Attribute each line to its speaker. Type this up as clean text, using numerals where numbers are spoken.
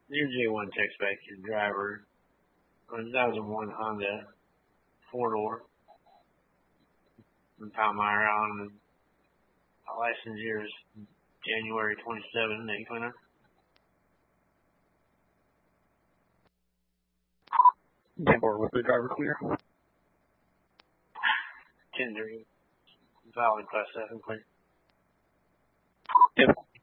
Speaker 1: Your J1 text back to your driver. 2001 Honda 4-door. From Palmyra on the license year is January 27, 800.
Speaker 2: Board with the driver clear.
Speaker 1: 10-3. Valid class 7 clear.
Speaker 2: Yep.